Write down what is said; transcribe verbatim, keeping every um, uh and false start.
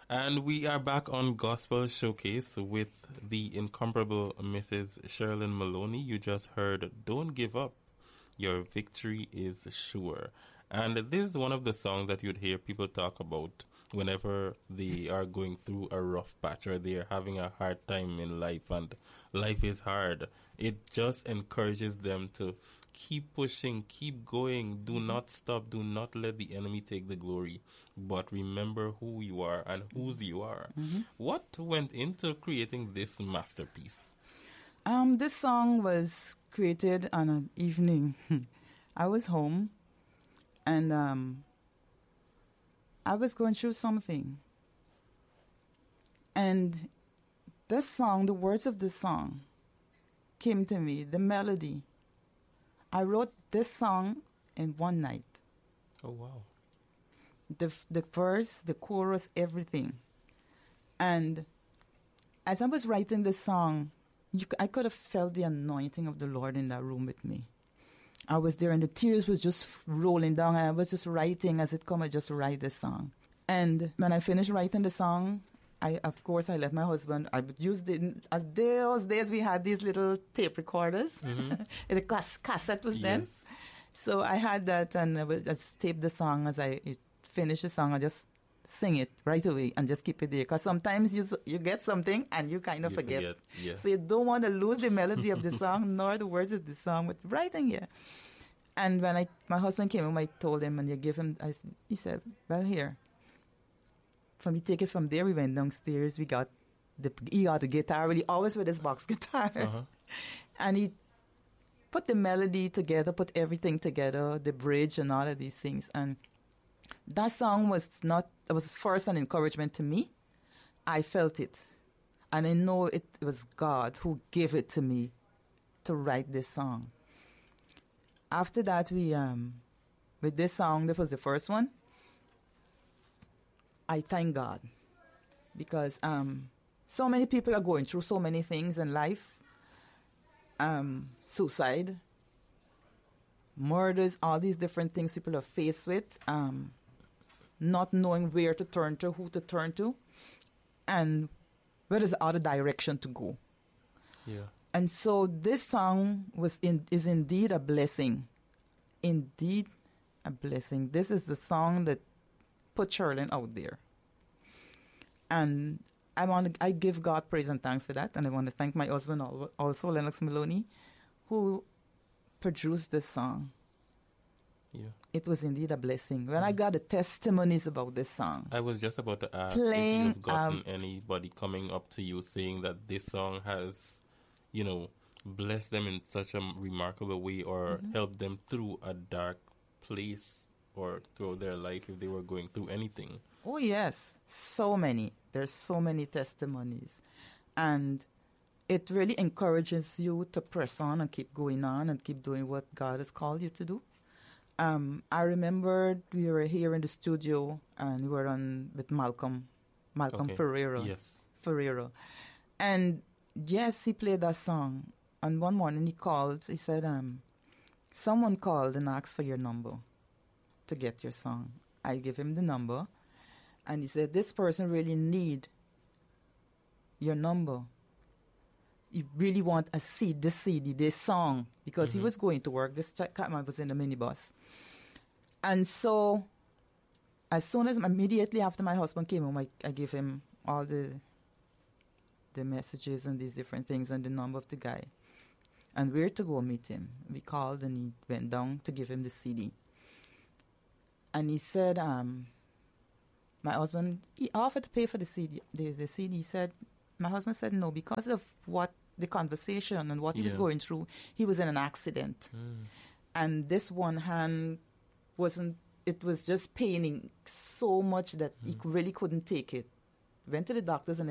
And we are back on Gospel Showcase with the incomparable Missus Sherilyn Maloney. You just heard Don't Give Up, Your Victory is Sure. And this is one of the songs that you'd hear people talk about whenever they are going through a rough patch or they are having a hard time in life and life is hard. It just encourages them to keep pushing, keep going, do not stop, do not let the enemy take the glory, but remember who you are and whose you are. Mm-hmm. What went into creating this masterpiece? Um, this song was created on an evening. I was home and um, I was going through something. And this song, the words of the song came to me, the melody. I wrote this song in one night. Oh, wow. The the verse, the chorus, everything. And as I was writing this song, you, I could have felt the anointing of the Lord in that room with me. I was there and the tears was just rolling down and I was just writing as it come, I just write this song. And when I finished writing the song, I, of course, I let my husband, I would use the, as those days we had these little tape recorders. Mm-hmm. The cas- cassette was yes. then. So I had that and I would just tape the song as I finish the song. I just sing it right away and just keep it there. Because sometimes you you get something and you kind of you forget. forget. Yeah. So you don't want to lose the melody of the song nor the words of the song, but writing here. And when I my husband came home, I told him and you give him, I, he said, well, here. From we take it from there, we went downstairs. We got the he got the guitar. Really, always with his box guitar, uh-huh. And he put the melody together, put everything together, the bridge and all of these things. And that song was not. It was first an encouragement to me. I felt it, and I know it was God who gave it to me to write this song. After that, we um, with this song, this was the first one. I thank God because um, so many people are going through so many things in life. Um, suicide, murders, all these different things people are faced with. Um, not knowing where to turn to, who to turn to, and where is the other direction to go. Yeah. And so this song was in, is indeed a blessing. Indeed a blessing. This is the song that put Sherilyn out there. And I want to, I give God praise and thanks for that. And I want to thank my husband also, Lennox Maloney, who produced this song. Yeah. It was indeed a blessing. When mm. I got the testimonies about this song. I was just about to ask playing, if you've gotten um, anybody coming up to you saying that this song has, you know, blessed them in such a remarkable way or mm-hmm. helped them through a dark place or through their life if they were going through anything. Oh, yes. So many. There's so many testimonies. And it really encourages you to press on and keep going on and keep doing what God has called you to do. Um, I remember we were here in the studio and we were on with Malcolm, Malcolm okay. Ferrero. Yes. Ferrero. And yes, he played that song. And one morning he called, he said, um, someone called and asked for your number to get your song. I gave him the number. And he said, this person really need your number. You really want a C D, this C D, this song. Because mm-hmm. he was going to work. This Catman was in the minibus. And so, as soon as, immediately after my husband came home, I, I gave him all the the messages and these different things and the number of the guy. And where to go meet him. We called and he went down to give him the C D. And he said, um, my husband, he offered to pay for the C D. The, the C D, he said, my husband said no, because of what the conversation and what he yeah. was going through, he was in an accident. Mm. And this one hand wasn't, it was just paining so much that mm. he really couldn't take it. Went to the doctors and